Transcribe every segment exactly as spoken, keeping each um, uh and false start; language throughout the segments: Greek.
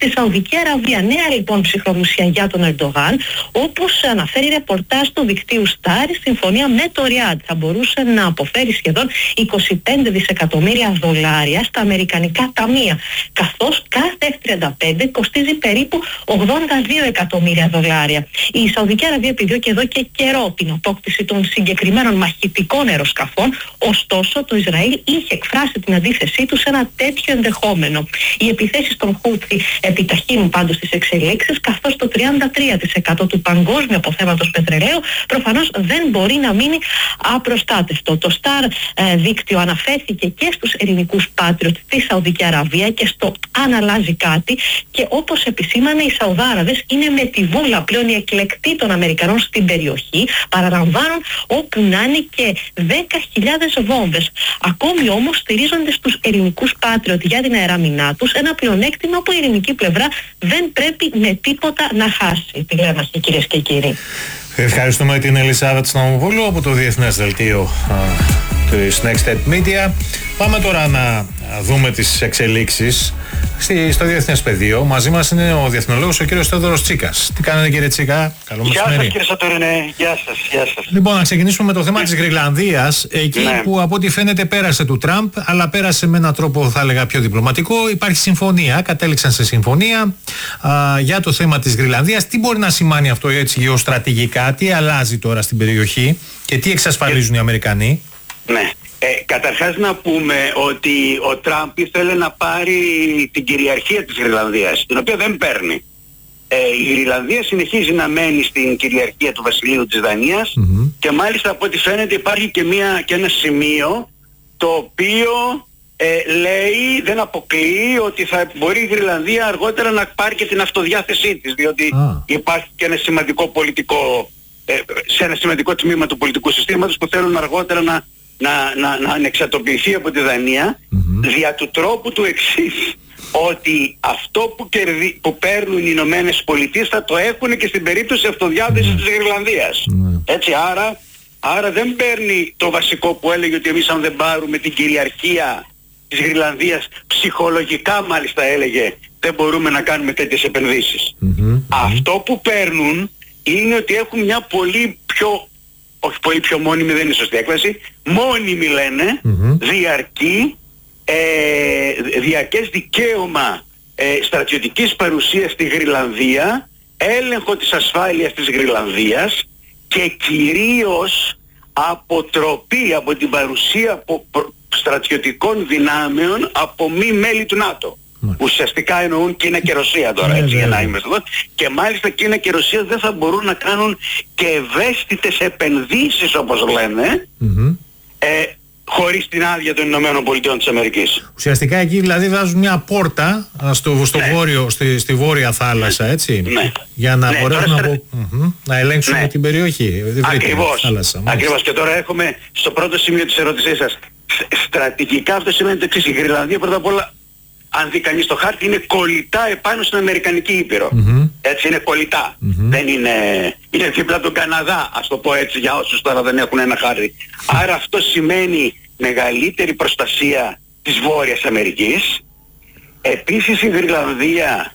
στη Σαουδική Αραβία. Νέα λοιπόν ψυχρομουσία για τον Ερντογάν, όπως αναφέρει ρεπορτάζ του δικτύου Star, η συμφωνία με το Ριάντ θα μπορούσε να αποφέρει σχεδόν είκοσι πέντε δισεκατομμύρια δολάρια στα αμερικανικά ταμεία, καθώς κάθε εφ τριάντα πέντε κοστίζει περίπου ογδόντα δύο εκατομμύρια δολάρια. Η Σαουδική Αραβία επιδιώκει εδώ και καιρό την απόκτηση των συγκεκριμένων μαχητικών αεροσκαφών, ωστόσο το Ισραήλ είχε εκφράσει την αντίθεσή του σε ένα τέτοιο ενδεχόμενο. Οι επιθέσεις των Χούθι επιταχύνουν πάντως τις εξελίξεις, καθώς το τριάντα τρία τοις εκατό του παγκόσμιου αποθέματος πετρελαίου προφανώς δεν μπορεί να μείνει απροστάτευτο. Το Star ε, δίκτυο αναφέρθηκε και στους ειρηνικούς Patriot στη Σαουδική Αραβία και στο αν αλλάζει κάτι, και όπως επισήμανε, οι Σαουδάραβες είναι με τη βούλα πλέον οι εκλεκτοί των Αμερικανών στην περιοχή, παραλαμβάνουν όπου να είναι και δέκα χιλιάδες βόμβες. Ακόμη όμως στηρίζονται στους ειρηνικούς Patriot για την αεράμινά τους, ένα πλεονέκτημα που η ειρηνική πλευρά δεν πρέπει με τίποτα να χάσει. Τι λέμε, κυρίες και κύριοι. Ευχαριστούμε την Ελισάβετ Σταμοβούλου από το Διεθνές Δελτίο της Nexted Media. Πάμε τώρα να δούμε τις εξελίξεις στο διεθνές πεδίο. Μαζί μας είναι ο διεθνολόγος ο κύριος Θεόδωρος Τσίκας. Τι κάνετε, κύριε Τσίκα? Καλό μεσημέρι. Γεια σας, κύριε Σατορινέ. Γεια σας, γεια σας. Λοιπόν, να ξεκινήσουμε με το θέμα της Γροιλανδίας, εκεί ναι. που από ό,τι φαίνεται πέρασε του Τραμπ, αλλά πέρασε με έναν τρόπο, θα έλεγα, πιο διπλωματικό. Υπάρχει συμφωνία, κατέληξαν σε συμφωνία α, για το θέμα της Γροιλανδίας. Τι μπορεί να σημάνει αυτό έτσι γεωστρατηγικά, τι αλλάζει τώρα στην περιοχή και τι εξασφαλίζουν οι Αμερικανοί? Ναι. Ε, καταρχάς να πούμε ότι ο Τραμπ ήθελε να πάρει την κυριαρχία της Γροιλανδίας, την οποία δεν παίρνει. Ε, η Γροιλανδία συνεχίζει να μένει στην κυριαρχία του βασιλείου της Δανίας mm-hmm. και μάλιστα από ό,τι φαίνεται υπάρχει και, μια, και ένα σημείο το οποίο ε, λέει, δεν αποκλείει ότι θα μπορεί η Γροιλανδία αργότερα να πάρει και την αυτοδιάθεσή της, διότι ah. υπάρχει και ένα σημαντικό πολιτικό, ε, σε ένα σημαντικό τμήμα του πολιτικού συστήματος που θέλουν αργότερα να να, να, να ανεξαρτοποιηθεί από τη Δανία mm-hmm. δια του τρόπου του εξής, ότι αυτό που, κερδί, που παίρνουν οι Ηνωμένες Πολιτείες θα το έχουν και στην περίπτωση αυτοδιάθεσης mm-hmm. της Γροιλανδίας. Mm-hmm. Έτσι, άρα, άρα δεν παίρνει το βασικό που έλεγε ότι εμείς αν δεν πάρουμε την κυριαρχία της Γροιλανδίας, ψυχολογικά μάλιστα έλεγε, δεν μπορούμε να κάνουμε τέτοιες επενδύσεις. Mm-hmm. Αυτό που παίρνουν είναι ότι έχουν μια πολύ πιο, όχι πολύ πιο μόνιμη, δεν είναι σωστή έκφραση, μόνιμη λένε, mm-hmm. διαρκή, ε, διαρκές δικαίωμα ε, στρατιωτικής παρουσίας στη Γροιλανδία, έλεγχο της ασφάλειας της Γροιλανδίας και κυρίως αποτροπή από την παρουσία από στρατιωτικών δυνάμεων από μη μέλη του ΝΑΤΟ. Mm. Ουσιαστικά εννοούν Κίνα και Ρωσία τώρα, έτσι, mm. για να είμαστε εδώ. Και μάλιστα Κίνα και Ρωσία δεν θα μπορούν να κάνουν και ευαίσθητες επενδύσεις, όπως λένε, mm-hmm. ε, χωρίς την άδεια των Ηνωμένων Πολιτειών της Αμερικής. Ουσιαστικά εκεί δηλαδή βάζουν μια πόρτα στο, στο ναι. βόρειο, στη, στη βόρεια θάλασσα, έτσι, ναι. για να ναι. μπορέσουν να, στρα... mm-hmm. να ελέγξουν ναι. την περιοχή. Ακριβώς. Θάλασσα, Ακριβώς. Και τώρα έχουμε στο πρώτο σημείο της ερώτησής σας. Στρατηγικά αυτό σημαίνει το εξής. Η Γροιλανδία πρώτα απ' όλα, αν δει κανείς το χάρτη, είναι κολλητά επάνω στην Αμερικανική Ήπειρο. Mm-hmm. Έτσι, είναι κολλητά. Mm-hmm. Δεν είναι... είναι δίπλα τον Καναδά, ας το πω έτσι, για όσους τώρα δεν έχουν ένα χάρτη. Mm-hmm. Άρα αυτό σημαίνει μεγαλύτερη προστασία της Βόρειας Αμερικής. Επίσης η Γροιλανδία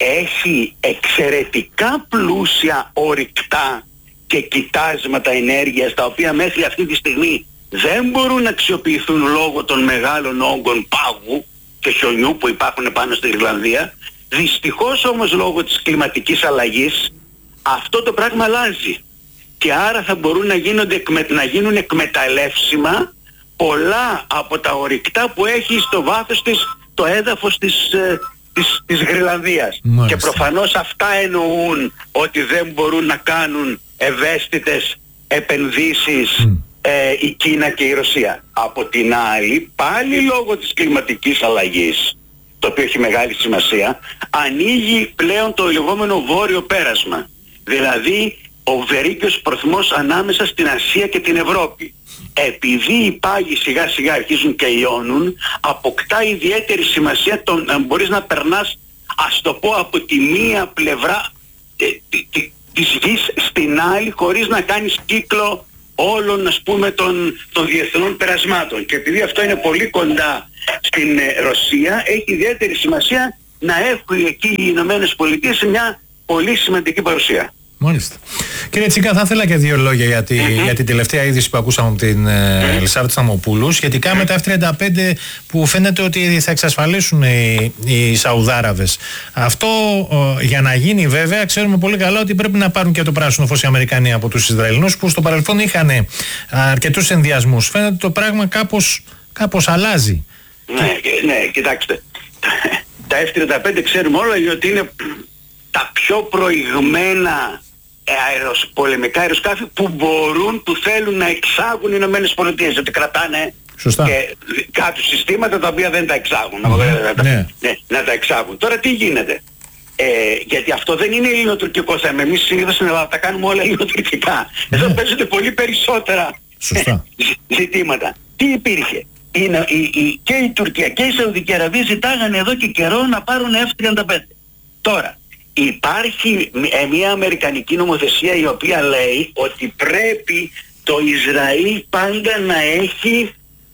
έχει εξαιρετικά πλούσια ορυκτά και κοιτάσματα ενέργειας, τα οποία μέχρι αυτή τη στιγμή δεν μπορούν να αξιοποιηθούν λόγω των μεγάλων όγκων πάγου και χιονιού που υπάρχουν πάνω στη Γροιλανδία. Δυστυχώς όμως λόγω της κλιματικής αλλαγής αυτό το πράγμα αλλάζει και άρα θα μπορούν να, γίνονται, να γίνουν εκμεταλλεύσιμα πολλά από τα ορυκτά που έχει στο βάθος της το έδαφος της, ε, της, της Γροιλανδίας. Μάλιστα. Και προφανώς αυτά εννοούν ότι δεν μπορούν να κάνουν ευαίσθητες επενδύσεις mm. ε, η Κίνα και η Ρωσία. Από την άλλη, πάλι λόγω της κλιματικής αλλαγής, το οποίο έχει μεγάλη σημασία, ανοίγει πλέον το λεγόμενο βόρειο πέρασμα. Δηλαδή ο βερίκιος προθμός ανάμεσα στην Ασία και την Ευρώπη. Επειδή οι πάγοι σιγά σιγά αρχίζουν και ιώνουν, αποκτά ιδιαίτερη σημασία το να μπορείς να περνάς, ας το πω, από τη μία πλευρά ε, τη, τη, της γης στην άλλη χωρίς να κάνεις κύκλο όλων, ας πούμε, των, των διεθνών περασμάτων. Και επειδή αυτό είναι πολύ κοντά στην ε, Ρωσία, έχει ιδιαίτερη σημασία να έχουν εκεί οι Ηνωμένες Πολιτείες μια πολύ σημαντική παρουσία. Μάλιστα. Κύριε Τσίκα, θα ήθελα και δύο λόγια για, τη, mm-hmm. για την τελευταία είδηση που ακούσαμε από την mm-hmm. Ελισάβετ Σταμοπούλου σχετικά mm-hmm. με τα εφ τριάντα πέντε που φαίνεται ότι θα εξασφαλίσουν οι, οι Σαουδάραβες. Αυτό ο, για να γίνει βέβαια, ξέρουμε πολύ καλά ότι πρέπει να πάρουν και το πράσινο φως οι Αμερικανοί από τους Ισραηλινούς που στο παρελθόν είχαν αρκετούς ενδιασμούς. Φαίνεται το πράγμα κάπως, κάπως αλλάζει. Ναι, ναι, κοιτάξτε. Τα εφ τριάντα πέντε ξέρουμε όλα ότι είναι τα πιο προηγμένα αεροσ, πολεμικά αεροσκάφη που μπορούν, που θέλουν να εξάγουν οι Ηνωμένες Πολιτείες. Ότι κρατάνε και κάτω συστήματα τα οποία δεν τα εξάγουν. Mm-hmm. Να, τα, ναι. Ναι, να τα εξάγουν. Τώρα τι γίνεται. Ε, γιατί αυτό δεν είναι ελληνοτουρκικό θέμα. Εμείς συνήθως στην Ελλάδα τα κάνουμε όλα ελληνοτουρκικά. Mm-hmm. Εδώ παίζονται πολύ περισσότερα ζητήματα. Τι υπήρχε. Η, η, η, και η Τουρκία και η Σαουδική Αραβία ζητάγανε εδώ και καιρό να πάρουν εφ τριάντα πέντε. Τώρα, υπάρχει μια αμερικανική νομοθεσία η οποία λέει ότι πρέπει το Ισραήλ πάντα να έχει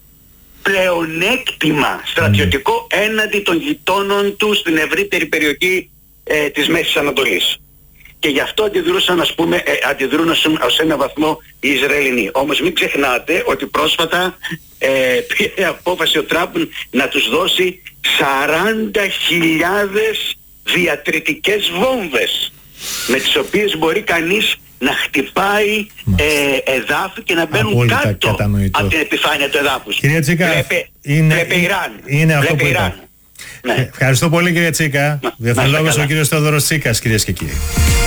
πλεονέκτημα στρατιωτικό έναντι των γειτόνων του στην ευρύτερη περιοχή ε, της Μέσης Ανατολής. Και γι' αυτό αντιδρούσαν, ας πούμε, ε, αντιδρούν ως, ως ένα βαθμό οι Ισραηλινοί. Όμως μην ξεχνάτε ότι πρόσφατα ε, πήρε απόφαση ο Τραμπ να τους δώσει σαράντα χιλιάδες διατρητικές βόμβες με τις οποίες μπορεί κανείς να χτυπάει ε, εδάφη και να μπαίνουν απόλυτα κάτω κατανοητό. Από την επιφάνεια του εδάφους. Κυρία Τσίκα, βλέπε, είναι, βλέπε Ιράν. Είναι αυτό βλέπε που Ιράν. Ναι. Ευχαριστώ πολύ κύριε Τσίκα. Διεθνολόγος ο κύριος Θεόδωρος Τσίκας, κυρίες και κύριοι.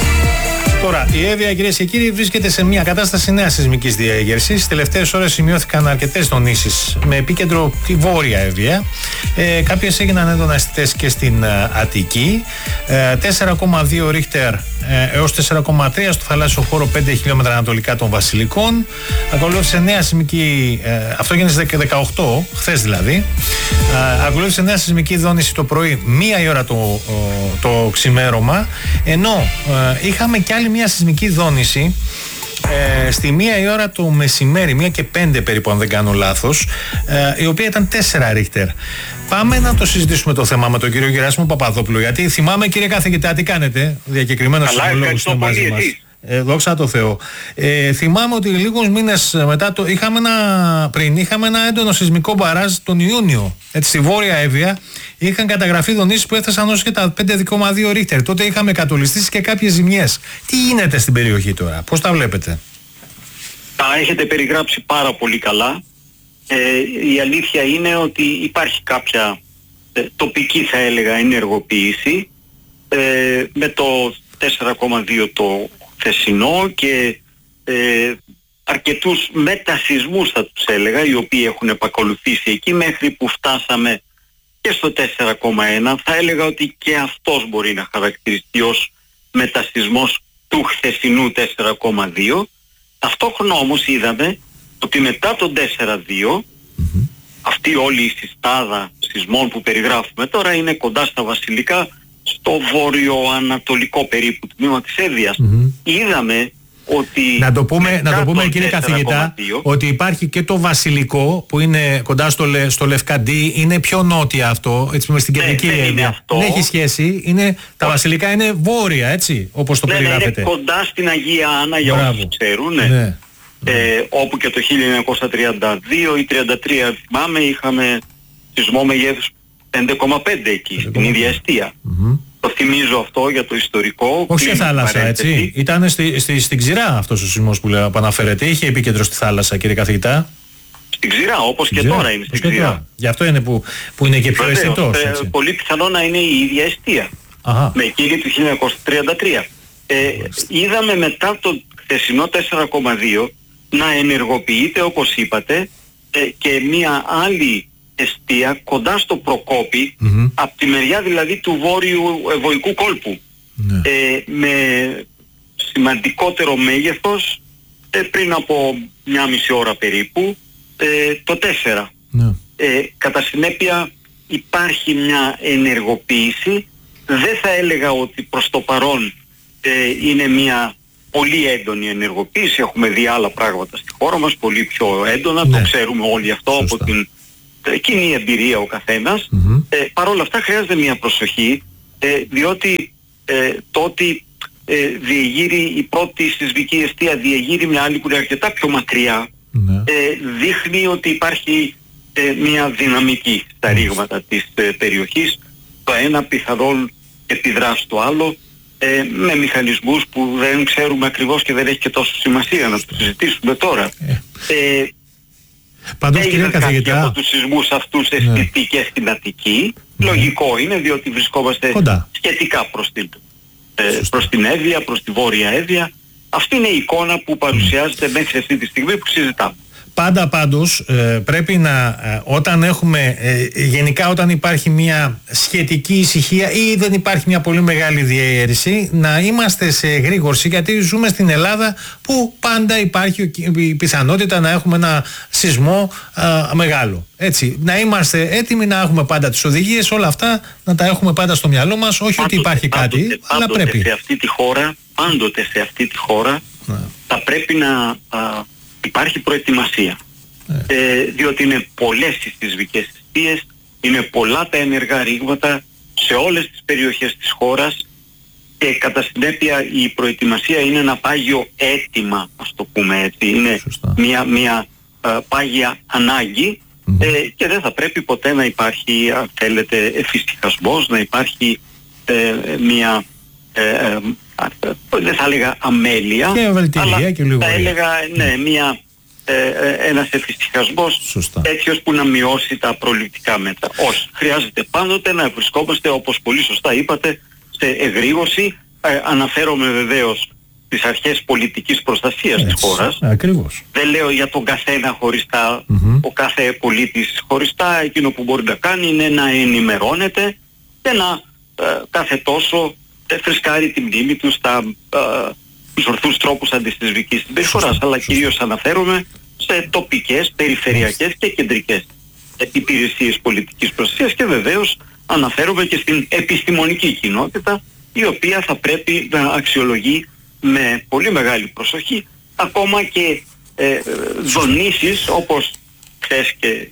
Τώρα, η Εύβοια, κυρίες και κύριοι, βρίσκεται σε μια κατάσταση νέας σεισμικής διέγερσης. Τις τελευταίες ώρες σημειώθηκαν αρκετές δονήσεις με επίκεντρο τη Βόρεια Εύβοια. Ε, κάποιες έγιναν έντονα αισθητές και στην ε, Αττική. Ε, τέσσερα κόμμα δύο ρίχτερ ε, έως τέσσερα κόμμα τρία στο θαλάσσιο χώρο πέντε χιλιόμετρα ανατολικά των Βασιλικών. Ακολούθησε νέα σεισμική, ε, αυτό έγινε στις δεκαοκτώ, χθες δηλαδή. Ε, ακολούθησε νέα σεισμική δόνηση το πρωί, μία η ώρα το, το ξημέρωμα. Ενώ ε, είχαμε κι άλλη μια σεισμική δόνηση ε, στη μία η ώρα το μεσημέρι, μία και πέντε περίπου αν δεν κάνω λάθος, ε, η οποία ήταν τέσσερα ρίχτερ. Πάμε να το συζητήσουμε το θέμα με τον κύριο Γεράσιμο Παπαδόπουλο, γιατί θυμάμαι κύριε καθηγητά τι κάνετε, διακεκριμένος σεισμολόγος είναι μαζί μας. Ε, δόξα τω Θεώ. Ε, θυμάμαι ότι λίγους μήνες μετά το είχαμε ένα, πριν είχαμε ένα έντονο σεισμικό μπαράζ τον Ιούνιο. Έτσι, στη Βόρεια Εύβοια είχαν καταγραφεί δονήσεις που έφτασαν ως και τα πέντε κόμμα δύο ρίχτερ. Τότε είχαμε κατολιστήσει και κάποιες ζημιές. Τι γίνεται στην περιοχή τώρα, πώς τα βλέπετε? Τα έχετε περιγράψει πάρα πολύ καλά. Ε, η αλήθεια είναι ότι υπάρχει κάποια ε, τοπική, θα έλεγα, ενεργοποίηση ε, με το τέσσερα κόμμα δύο το χθεσινό και ε, αρκετούς μετασεισμούς θα τους έλεγα, οι οποίοι έχουν επακολουθήσει εκεί μέχρι που φτάσαμε και στο τέσσερα κόμμα ένα. Θα έλεγα ότι και αυτός μπορεί να χαρακτηριστεί ως μετασεισμός του χθεσινού τέσσερα κόμμα δύο. Ταυτόχρονα όμως είδαμε ότι μετά τον τέσσερα κόμμα δύο mm-hmm. αυτή όλη η συστάδα σεισμών που περιγράφουμε τώρα είναι κοντά στα Βασιλικά, στο βόρειο-ανατολικό περίπου τμήμα της Εύβοιας. Mm-hmm. Είδαμε ότι... Να το πούμε, να το πούμε κύριε καθηγητά, ότι υπάρχει και το Βασιλικό που είναι κοντά στο, στο Λευκαντί, είναι πιο νότια αυτό, έτσι πούμε στην κεντρική Εύβοια. Δεν έχει σχέση, είναι, τα Βασιλικά είναι βόρεια, έτσι, όπως το ναι, περιγράφετε. Είναι κοντά στην Αγία Άννα, για όσους ξέρουν, ναι. Ναι. Ε, όπου και το χίλια εννιακόσια τριάντα δύο ή τριάντα τρία θυμάμαι είχαμε σεισμό μεγέθους πέντε κόμμα πέντε εκεί, στην ίδια εστία. Mm-hmm. Το θυμίζω αυτό για το ιστορικό. Όχι σε θάλασσα, έτσι. Ήταν στη, στη, στην Ξηρά αυτός ο σεισμός που, που αναφέρεται. Είχε επίκεντρο στη θάλασσα, κύριε καθηγητά. Στην Ξηρά, όπως και τώρα είναι στην Ξηρά. Γι' αυτό είναι που, που είναι και πιο αισθητός. Ε, πολύ πιθανό να είναι η ίδια εστία. Αχα. Με εκείνη του χίλια εννιακόσια τριάντα τρία. Ε, είδαμε μετά το χθεσινό τέσσερα κόμμα δύο να ενεργοποιείται, όπως είπατε, ε, και μία άλλη εστία κοντά στο Προκόπη, mm-hmm. από τη μεριά δηλαδή του βόρειου ευωικού κόλπου, mm-hmm. ε, με σημαντικότερο μέγεθος ε, πριν από μια μισή ώρα περίπου ε, το τέσσερα. Mm-hmm. Ε, κατά συνέπεια υπάρχει μια ενεργοποίηση. Δεν θα έλεγα ότι προς το παρόν ε, είναι μια πολύ έντονη ενεργοποίηση. Έχουμε δει άλλα πράγματα στη χώρα μας πολύ πιο έντονα, ναι. Το ξέρουμε όλοι αυτό. Σωστά. Από την κοινή εμπειρία ο καθένας. Mm-hmm. Ε, Παρ' όλα αυτά χρειάζεται μια προσοχή, ε, διότι ε, το ότι ε, διεγείρει η πρώτη σεισμική αιστεία, διεγείρει μια άλλη που είναι αρκετά πιο μακριά, mm-hmm. ε, δείχνει ότι υπάρχει ε, μια δυναμική στα ρήγματα της ε, περιοχής. Το ένα πιθανόν επιδρά στο άλλο, ε, με μηχανισμούς που δεν ξέρουμε ακριβώς και δεν έχει και τόσο σημασία να τους συζητήσουμε τώρα. Ε, Πάντως, έγιναν κάποιοι από τους σεισμούς αυτούς αισθητοί και στην Αττική. Ναι. Λογικό είναι, διότι βρισκόμαστε κοντά, σχετικά προς την, ε, προς την Εύβοια, προς τη Βόρεια Εύβοια. Αυτή είναι η εικόνα που παρουσιάζεται μέχρι αυτή τη στιγμή που συζητάμε. Πάντα πάντως ε, πρέπει να, ε, όταν έχουμε, ε, γενικά όταν υπάρχει μια σχετική ησυχία ή δεν υπάρχει μια πολύ μεγάλη διαίρεση, να είμαστε σε γρήγορση, γιατί ζούμε στην Ελλάδα που πάντα υπάρχει η πιθανότητα να έχουμε ένα σεισμό ε, μεγάλο. Έτσι, να είμαστε έτοιμοι, να έχουμε πάντα τις οδηγίες, όλα αυτά να τα έχουμε πάντα στο μυαλό μας, όχι πάντοτε, ότι υπάρχει πάντοτε, κάτι, πάντοτε, αλλά πρέπει. Σε αυτή τη χώρα, πάντοτε σε αυτή τη χώρα να. θα πρέπει να... Α, υπάρχει προετοιμασία, ε. Ε, διότι είναι πολλές οι σεισμικές αιστείες, είναι πολλά τα ενεργά ρήγματα σε όλες τις περιοχές της χώρας και κατά συνέπεια η προετοιμασία είναι ένα πάγιο αίτημα, ας το πούμε έτσι, είναι μια, μια α, πάγια ανάγκη, mm-hmm. ε, και δεν θα πρέπει ποτέ να υπάρχει, αν θέλετε, εφησυχασμός, να υπάρχει ε, μια... Ε, ε, δεν θα έλεγα αμέλεια, και αλλά και θα έλεγα ναι, μια, ε, ένας εφησυχασμός τέτοιος που να μειώσει τα προληπτικά μέτρα. Όχι, χρειάζεται πάντοτε να βρισκόμαστε, όπως πολύ σωστά είπατε, σε εγρήγορση. Ε, αναφέρομαι βεβαίως τις αρχές πολιτικής προστασίας της χώρας. Ακριβώς. Δεν λέω για τον καθένα χωριστά, mm-hmm. ο κάθε πολίτης χωριστά. Εκείνο που μπορεί να κάνει είναι να ενημερώνεται και να ε, κάθε τόσο φρεσκάρει την μνήμη του στα ε, τους ορθούς τρόπους αντισυσβικής συμπεριφοράς, αλλά κυρίως αναφέρομαι σε τοπικές, περιφερειακές και κεντρικές υπηρεσίες πολιτικής προστασίας και βεβαίως αναφέρομαι και στην επιστημονική κοινότητα, η οποία θα πρέπει να αξιολογεί με πολύ μεγάλη προσοχή ακόμα και ε, δονήσεις όπως χθες και,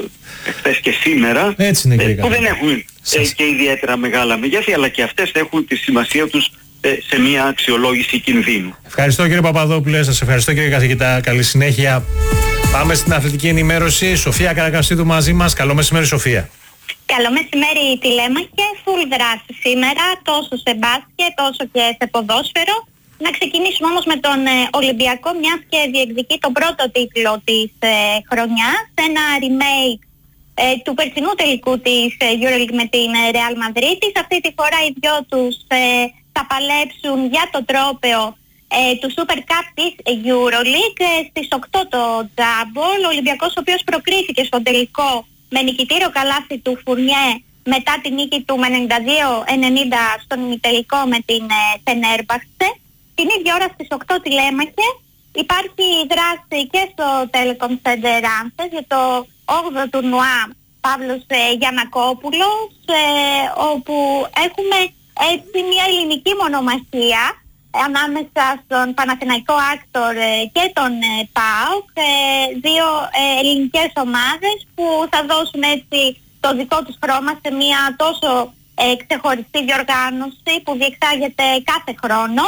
χθες και σήμερα, ε, που δεν έχουν ε, και ιδιαίτερα μεγάλα μεγέθη, αλλά και αυτές έχουν τη σημασία τους ε, σε μια αξιολόγηση κινδύνου. Ευχαριστώ κύριε Παπαδόπουλε, σας ευχαριστώ κύριε καθηγητά, καλή συνέχεια. Πάμε στην αθλητική ενημέρωση. Σοφία Καρακαστίδου μαζί μας. Καλό μεσημέρι, Σοφία. Καλό μεσημέρι, Τηλέμαχε. Full δράση σήμερα, τόσο σε μπάσκετ, όσο και σε ποδόσφαιρο. Να ξεκινήσουμε όμως με τον ε, Ολυμπιακό, μιας και διεκδικεί τον πρώτο τίτλο της ε, χρονιάς. Ένα remake ε, του περσινού τελικού της ε, EuroLeague με την ε, Real Madrid. Αυτή τη φορά οι δυο τους ε, θα παλέψουν για το τρόπαιο ε, του Super Cup της EuroLeague. Ε, στις οκτώ το τζάμπολ, ο Ολυμπιακός, ο οποίος προκρίθηκε στον τελικό με νικητήριο καλάθι του Φουρνιέ μετά την νίκη του με ενενήντα δύο ενενήντα στον ημιτελικό με την Φενέρμπαχτσε. Την ίδια ώρα στις οκτώ, Τηλέμαχε, υπάρχει δράση και στο Telecom Center Ramses για το όγδοο τουρνουά Παύλος ε, Γιαννακόπουλος, ε, όπου έχουμε έτσι μια ελληνική μονομαχία ε, ανάμεσα στον Παναθηναϊκό Άκτορ ε, και τον ε, ΠΑΟΚ, ε, δύο ε, ελληνικές ομάδες που θα δώσουν έτσι το δικό τους χρώμα σε μια τόσο ε, ξεχωριστή διοργάνωση που διεξάγεται κάθε χρόνο.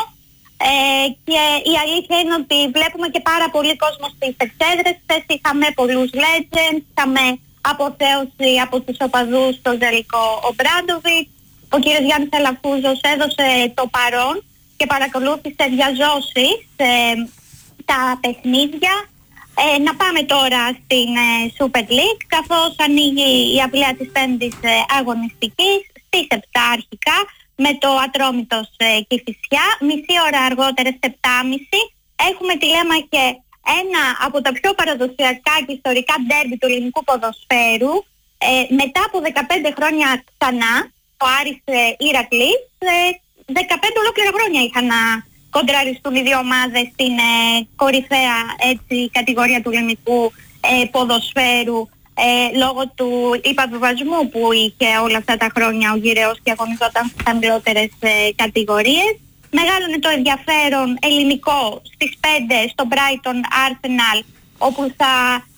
Ε, και η αλήθεια είναι ότι βλέπουμε και πάρα πολύ κόσμο στις εξέδρες. Χθες είχαμε πολλούς legends, είχαμε αποθέωση από τους οπαδούς στο Ζελικό Ομπράντοβιτς. Ο κύριος Γιάννης Αλαφούζος έδωσε το παρόν και παρακολούθησε διαζώσεις ε, τα παιχνίδια. Ε, να πάμε τώρα στην ε, Super League, καθώς ανοίγει η αυλαία της πέμπτης ε, αγωνιστικής στις επτά αρχικά με το Ατρόμητος ε, Κηφισιά. Μισή ώρα αργότερα στις επτά και μισή έχουμε Τηλέμαχε, ένα από τα πιο παραδοσιακά και ιστορικά ντέρμπι του ελληνικού ποδοσφαίρου. Ε, μετά από δεκαπέντε χρόνια ξανά, ο Άρης ε, Ηρακλής, ε, δεκαπέντε ολόκληρα χρόνια είχαν να κοντραριστούν οι δύο ομάδες στην ε, κορυφαία έτσι, κατηγορία του ελληνικού ε, ποδοσφαίρου, ε, λόγω του υπαβιβασμού που είχε όλα αυτά τα χρόνια ο γυραιός και αγωνιζόταν στις χαμηλότερες ε, κατηγορίες. Μεγάλωνε το ενδιαφέρον ελληνικό στις πέντε στο Brighton Arsenal, όπου θα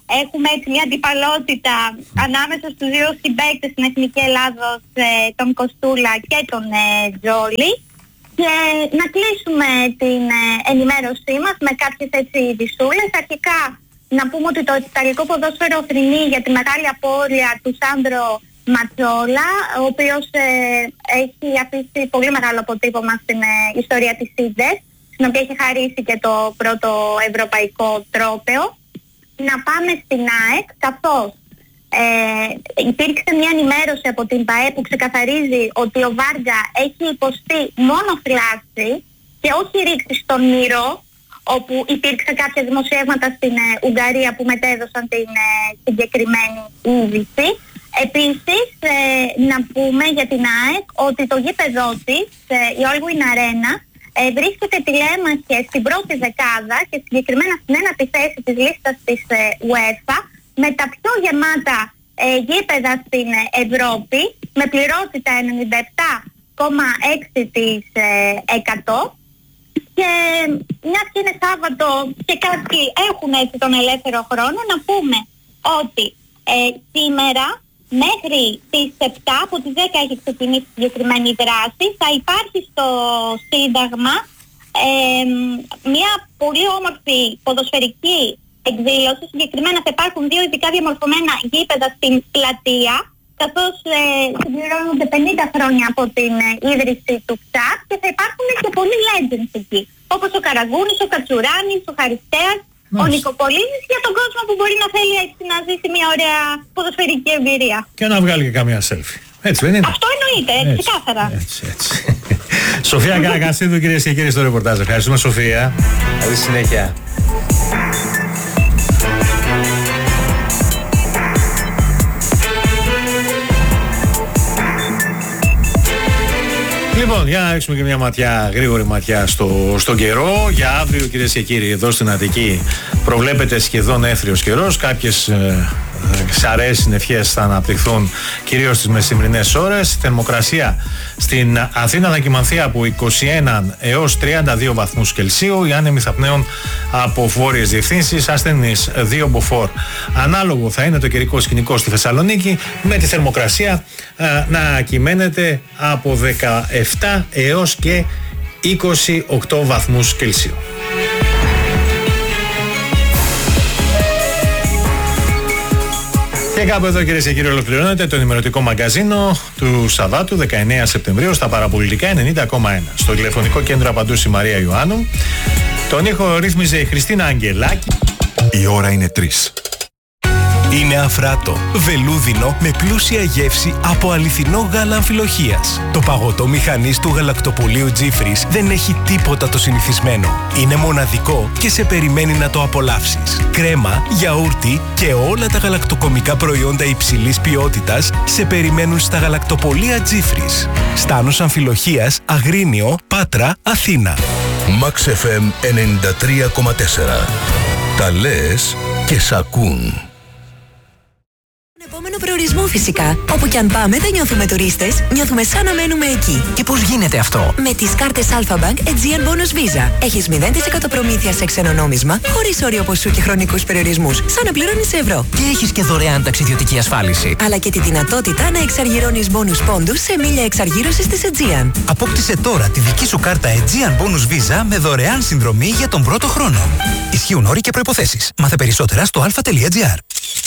έχουμε έτσι μια αντιπαλότητα ανάμεσα στους δύο συμπαίκτες στην Εθνική Ελλάδος, ε, τον Κοστούλα και τον ε, Τζόλι. Και να κλείσουμε την ε, ενημέρωσή μας με κάποιες έτσι ειδησούλες. Αρχικά να πούμε ότι το ιταλικό ποδόσφαιρο θρηνεί για τη μεγάλη απώλεια του Σάντρο Ματζόλα, ο οποίος ε, έχει αφήσει πολύ μεγάλο αποτύπωμα στην ε, ιστορία της ΣΥΝΤΕΣ, στην οποία έχει χαρίσει και το πρώτο ευρωπαϊκό τρόπαιο. Να πάμε στην ΑΕΚ, καθώς ε, υπήρξε μια ενημέρωση από την ΠΑΕ που ξεκαθαρίζει ότι ο Βάργα έχει υποστεί μόνο θλάση και όχι ρήξη στον Μύρο, όπου υπήρξε κάποια δημοσιεύματα στην ε, Ουγγαρία που μετέδωσαν την ε, συγκεκριμένη είδηση. Επίσης, ε, να πούμε για την ΑΕΚ ότι το γήπεδό της, ε, η Όλγουιν Αρένα, ε, βρίσκεται τηλέμαχε στην πρώτη δεκάδα και συγκεκριμένα στην ένατη θέση της λίστας της ε, UEFA, με τα πιο γεμάτα ε, γήπεδα στην ε, Ευρώπη, με πληρότητα ενενήντα επτά κόμμα έξι τοις εκατό. Και μια και είναι Σάββατο και κάποιοι έχουν έτσι τον ελεύθερο χρόνο, να πούμε ότι ε, σήμερα μέχρι τις επτά, από τις δέκα έχει ξεκινήσει συγκεκριμένη δράση, θα υπάρχει στο Σύνταγμα ε, μια πολύ όμορφη ποδοσφαιρική εκδήλωση. Συγκεκριμένα θα υπάρχουν δύο ειδικά διαμορφωμένα γήπεδα στην Πλατεία, καθώς ε, συμπληρώνονται πενήντα χρόνια από την ε, ίδρυση του ΚΤΑΚ και θα υπάρχουν και πολλοί legends εκεί, όπως ο Καραγκούνης, ο Κατσουράνης, ο Χαριστέας, ο Νικοπολίδης, για τον κόσμο που μπορεί να θέλει έτσι να ζήσει μια ωραία ποδοσφαιρική εμπειρία. Και να βγάλει και καμία selfie. Έτσι δεν είναι? Αυτό εννοείται, έτσι, έτσι κάθαρα. Έτσι, έτσι. Σοφία Καρακασίδου, κυρίες και κύριοι, στο ρεπορτάζ. Ευχαριστούμε, Σοφία. Καλή συνέχεια. Λοιπόν, για να ρίξουμε και μια ματιά, γρήγορη ματιά στο, στον καιρό. Για αύριο, κυρίες και κύριοι, εδώ στην Αττική προβλέπεται σχεδόν έθριος καιρός. Κάποιες ε, σαρές συννεφιές θα αναπτυχθούν κυρίως στις μεσημβρινές ώρες. Η θερμοκρασία στην Αθήνα θα κυμανθεί από είκοσι ένα έως τριάντα δύο βαθμούς Κελσίου. Οι άνεμοι θα πνέουν από βόρειες διευθύνσεις, ασθενείς δύο μποφόρ. Ανάλογο θα είναι το καιρικό σκηνικό στη Θεσσαλονίκη, με τη θερμοκρασία ε, να κυμαίνεται από δεκαεπτά έως και είκοσι οκτώ βαθμούς Κελσίου. Και κάπου εδώ, κυρίες και κύριοι, ολοκληρώνεται το ενημερωτικό μαγκαζίνο του Σαββάτου δεκαεννέα Σεπτεμβρίου στα παραπολιτικά ενενήντα κόμμα ένα. Στο τηλεφωνικό κέντρο απαντούσε η Μαρία Ιωάννου. Τον ήχο ρύθμιζε η Χριστίνα Αγγελάκη. Η ώρα είναι τρεις. Είναι αφράτο, βελούδινο με πλούσια γεύση από αληθινό γάλα αμφιλοχείας. Το παγωτό μηχανής του γαλακτοπολίου Τζίφρις δεν έχει τίποτα το συνηθισμένο. Είναι μοναδικό και σε περιμένει να το απολαύσεις. Κρέμα, γιαούρτι και όλα τα γαλακτοκομικά προϊόντα υψηλής ποιότητας σε περιμένουν στα γαλακτοπολία Τζίφρις. Στάνος Αμφιλοχείας, Αγρίνιο, Πάτρα, Αθήνα. Max εφ εμ ενενήντα τρία κόμμα τέσσερα. Τα λες και σ' ακούν. Επόμενο προορισμό φυσικά. Όπου κι αν πάμε δεν νιώθουμε τουρίστες, νιώθουμε σαν να μένουμε εκεί. Και πώς γίνεται αυτό? Με τις κάρτες Alpha-Bank Aegean Bonus Visa. Έχεις μηδέν τοις εκατό προμήθεια σε ξένο νόμισμα, χωρίς όριο ποσού και χρονικούς περιορισμούς, σαν να πληρώνεις ευρώ. Και έχεις και δωρεάν ταξιδιωτική ασφάλιση. Αλλά και τη δυνατότητα να εξαργυρώνεις bonus πόντους σε μίλια εξαργύρωσης της Aegean. Απόκτησε τώρα τη δική σου κάρτα Aegean Bonus Visa με δωρεάν συνδρομή για τον πρώτο χρόνο. Ισχύουν όροι και προϋποθέσεις. Μάθε περισσότερα στο alpha τελεία gr.